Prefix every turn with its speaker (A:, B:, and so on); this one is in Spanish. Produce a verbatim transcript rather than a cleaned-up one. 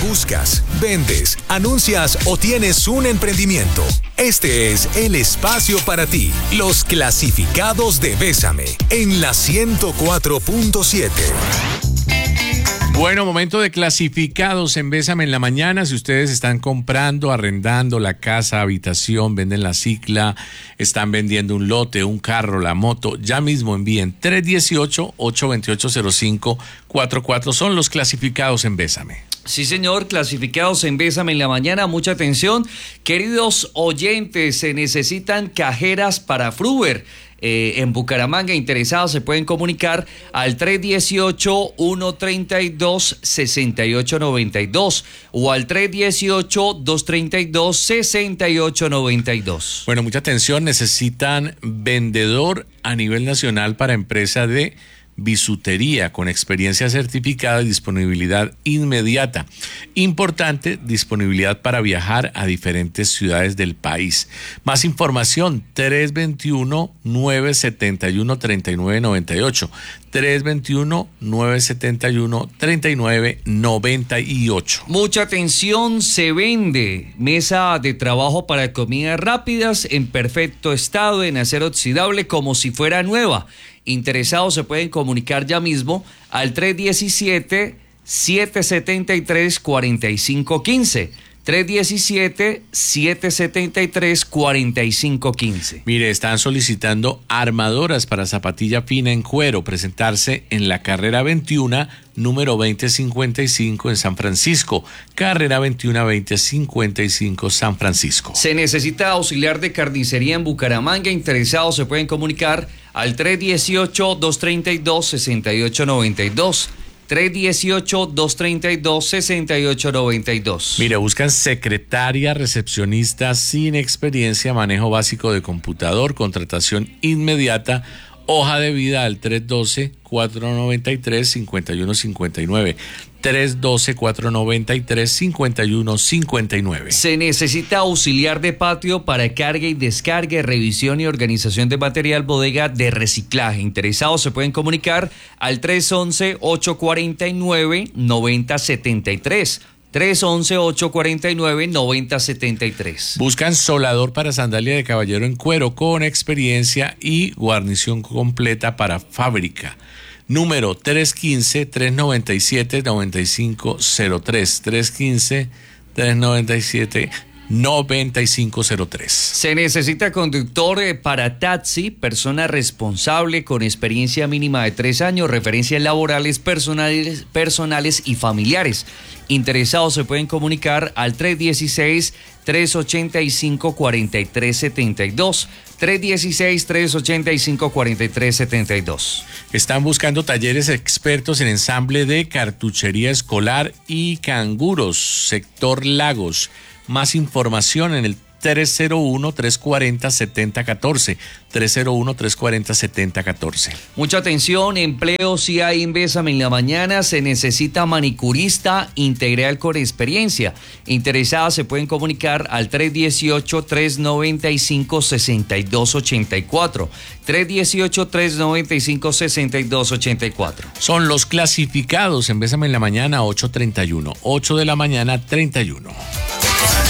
A: buscas, vendes, anuncias o tienes un emprendimiento, este es el espacio para ti. Los clasificados de Bésame en la ciento cuatro punto siete.
B: Bueno, momento de clasificados en Bésame en la mañana. Si ustedes están comprando, arrendando la casa, habitación, venden la cicla, están vendiendo un lote, un carro, la moto, ya mismo envíen tres uno ocho, ocho dos ocho, cero cinco cuatro cuatro. Son los clasificados en Bésame.
C: Sí, señor, clasificados en Bésame en la mañana. Mucha atención. Queridos oyentes, se necesitan cajeras para Fruver. Eh, en Bucaramanga, interesados se pueden comunicar al tres uno ocho, uno tres dos, seis ocho nueve dos o al tres uno ocho, dos tres dos, seis ocho nueve dos.
B: Bueno, mucha atención, necesitan vendedor a nivel nacional para empresa de bisutería con experiencia certificada y disponibilidad inmediata. Importante, disponibilidad para viajar a diferentes ciudades del país. Más información, tres dos uno, nueve siete uno, tres nueve nueve ocho. tres dos uno, nueve siete uno, tres nueve nueve ocho.
C: Mucha atención, se vende mesa de trabajo para comidas rápidas en perfecto estado, en acero oxidable, como si fuera nueva. Interesados se pueden comunicar ya mismo al tres uno siete, siete siete tres, cuatro cinco uno cinco. tres uno siete, siete siete tres, cuatro cinco uno cinco.
B: Mire, están solicitando armadoras para zapatilla fina en cuero, presentarse en la carrera veintiuno, número veinte cincuenta y cinco en San Francisco. Carrera veintiuno, veinte cincuenta y cinco, San Francisco.
C: Se necesita auxiliar de carnicería en Bucaramanga. Interesados se pueden comunicar al tres uno ocho, dos tres dos, seis ocho nueve dos. tres uno ocho, dos tres dos, seis ocho nueve dos.
B: Mire, buscan secretaria, recepcionista sin experiencia, manejo básico de computador, contratación inmediata, hoja de vida al tres uno dos, cuatro nueve tres, cinco uno cinco nueve. tres uno dos, cuatro nueve tres, cinco uno cinco nueve.
C: Se necesita auxiliar de patio para carga y descarga, revisión y organización de material bodega de reciclaje. Interesados se pueden comunicar al tres uno uno, ocho cuatro nueve, nueve cero siete tres. tres uno uno, ocho cuatro nueve, nueve cero siete tres.
B: Buscan solador para sandalia de caballero en cuero con experiencia y guarnición completa para fábrica. Número tres uno cinco, tres nueve siete, nueve cinco cero tres. tres uno cinco, tres nueve siete, nueve cinco cero tres.
C: Se necesita conductor para taxi, persona responsable con experiencia mínima de tres años, referencias laborales, personales, personales y familiares. Interesados se pueden comunicar al tres uno seis, tres ocho cinco, cuatro tres siete dos. tres uno seis, tres ocho cinco, cuatro tres siete dos.
B: Están buscando talleres expertos en ensamble de cartuchería escolar y canguros, sector Lagos. Más información en el tres cero uno, tres cuatro cero, siete cero uno cuatro. tres cero uno, tres cuatro cero, siete cero uno cuatro.
C: Mucha atención, empleo si hay en Bésame en la mañana. Se necesita manicurista integral con experiencia. Interesadas se pueden comunicar al tres uno ocho, tres nueve cinco, seis dos ocho cuatro. tres uno ocho, tres nueve cinco, seis dos ocho cuatro.
B: Son los clasificados en Bésame en la mañana, ocho treinta y uno. ocho de la mañana, treinta y uno.